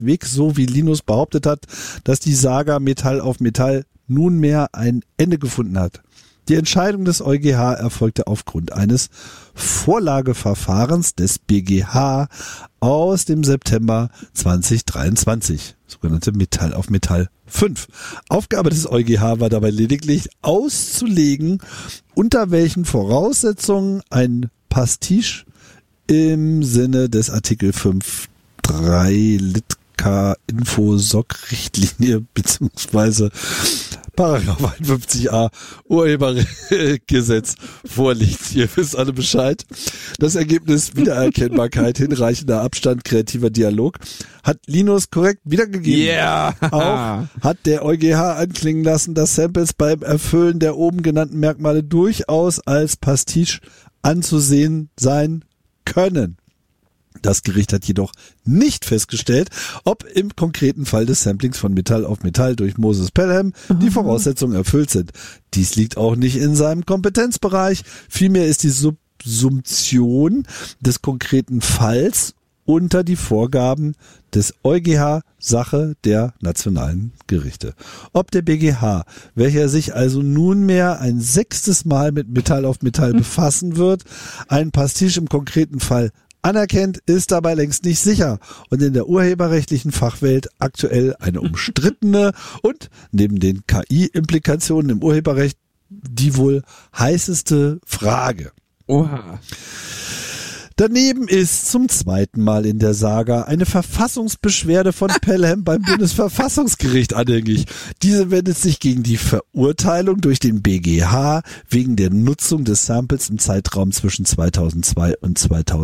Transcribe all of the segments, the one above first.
keineswegs so, wie Linus behauptet hat, dass die Saga Metall auf Metall nunmehr ein Ende gefunden hat. Die Entscheidung des EuGH erfolgte aufgrund eines Vorlageverfahrens des BGH aus dem September 2023, sogenannte Metall auf Metall 5. Aufgabe des EuGH war dabei lediglich auszulegen, unter welchen Voraussetzungen ein Pastiche im Sinne des Artikel 5.3 Litka Info-Soc-Richtlinie bzw. Paragraph 51a Urhebergesetz vorliegt. Ihr wisst alle Bescheid. Das Ergebnis Wiedererkennbarkeit, hinreichender Abstand, kreativer Dialog hat Linus korrekt wiedergegeben. Yeah. Auch hat der EuGH anklingen lassen, dass Samples beim Erfüllen der oben genannten Merkmale durchaus als Pastiche anzusehen sein können. Das Gericht hat jedoch nicht festgestellt, ob im konkreten Fall des Samplings von Metall auf Metall durch Moses Pelham die Voraussetzungen erfüllt sind. Dies liegt auch nicht in seinem Kompetenzbereich. Vielmehr ist die Subsumption des konkreten Falls unter die Vorgaben des EuGH Sache der nationalen Gerichte. Ob der BGH, welcher sich also nunmehr ein 6. Mal mit Metall auf Metall befassen wird, einen Pastiche im konkreten Fall anerkennt, ist dabei längst nicht sicher und in der urheberrechtlichen Fachwelt aktuell eine umstrittene und neben den KI-Implikationen im Urheberrecht die wohl heißeste Frage. Oha. Daneben ist zum 2. Mal in der Saga eine Verfassungsbeschwerde von Pelham beim Bundesverfassungsgericht anhängig. Diese wendet sich gegen die Verurteilung durch den BGH wegen der Nutzung des Samples im Zeitraum zwischen 2002 und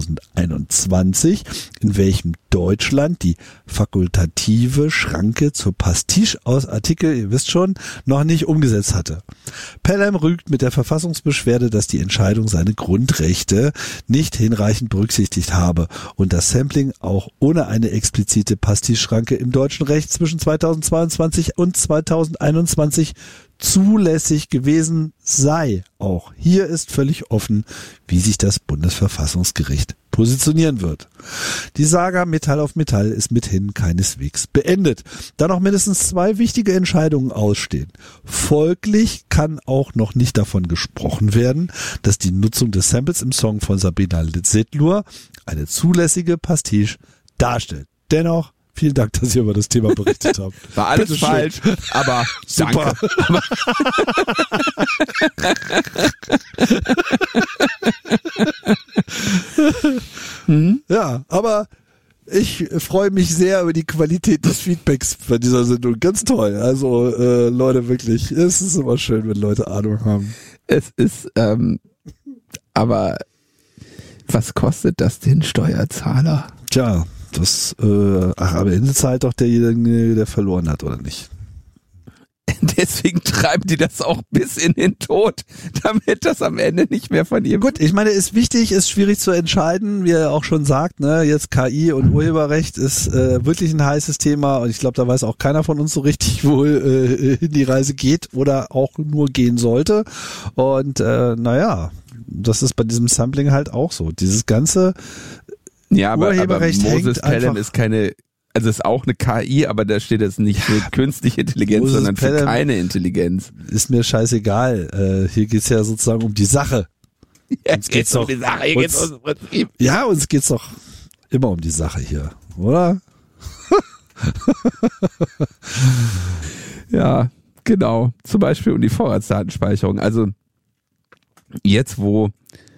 2021, in welchem Deutschland die fakultative Schranke zur Pastiche aus Artikel, ihr wisst schon, noch nicht umgesetzt hatte. Pelham rügt mit der Verfassungsbeschwerde, dass die Entscheidung seine Grundrechte nicht hinreichend berücksichtigt habe und das Sampling auch ohne eine explizite Pastiche-Schranke im deutschen Recht zwischen 2022 und 2021 zulässig gewesen sei. Auch hier ist völlig offen, wie sich das Bundesverfassungsgericht positionieren wird. Die Saga Metall auf Metall ist mithin keineswegs beendet, da noch mindestens 2 wichtige Entscheidungen ausstehen. Folglich kann auch noch nicht davon gesprochen werden, dass die Nutzung des Samples im Song von Sabina Setlur eine zulässige Pastiche darstellt. Dennoch vielen Dank, dass ihr über das Thema berichtet habt. War alles falsch, aber super. Ja, aber ich freue mich sehr über die Qualität des Feedbacks bei dieser Sendung. Ganz toll. Also Leute, wirklich, es ist immer schön, wenn Leute Ahnung haben. Es ist, aber was kostet das den Steuerzahler? Tja, das, am Ende zahlt doch derjenige, der verloren hat, oder nicht? Deswegen treiben die das auch bis in den Tod, damit das am Ende nicht mehr von ihm. Gut, ich meine, ist wichtig, ist schwierig zu entscheiden, wie er auch schon sagt, ne, jetzt KI und Urheberrecht ist wirklich ein heißes Thema und ich glaube, da weiß auch keiner von uns so richtig, wo hin die Reise geht oder auch nur gehen sollte. Und naja, das ist bei diesem Sampling halt auch so. Dieses ganze Urheberrecht aber Moses hängt Pelham einfach, ist keine, also ist auch eine KI, aber da steht jetzt nicht für künstliche Intelligenz, Moses sondern für Pelham keine Intelligenz. ist mir scheißegal. Hier geht's ja sozusagen um die Sache. Uns geht's doch, um die Sache, hier geht's ums Prinzip. Ja, uns geht's doch immer um die Sache hier, oder? Ja, genau. Zum Beispiel um die Vorratsdatenspeicherung. Also jetzt, wo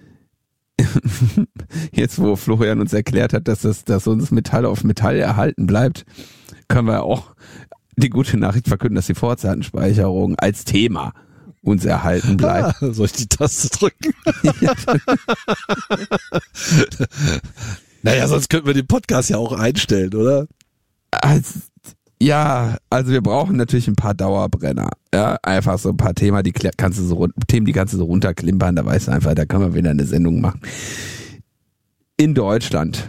Florian uns erklärt hat, dass uns Metall auf Metall erhalten bleibt, können wir auch die gute Nachricht verkünden, dass die Vorratsdatenspeicherung als Thema uns erhalten bleibt. Soll ich die Taste drücken? Naja, sonst könnten wir den Podcast ja auch einstellen, oder? Also wir brauchen natürlich ein paar Dauerbrenner. Ja, einfach so ein paar Themen, die kannst du so runterklimpern, da weißt du einfach, da kann man wieder eine Sendung machen. In Deutschland.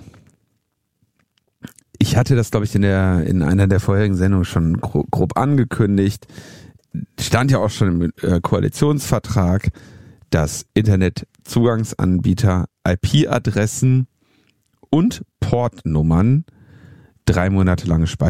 Ich hatte das, glaube ich, in einer der vorherigen Sendungen schon grob angekündigt. Stand ja auch schon im Koalitionsvertrag, dass Internetzugangsanbieter IP-Adressen und Portnummern 3 Monate lange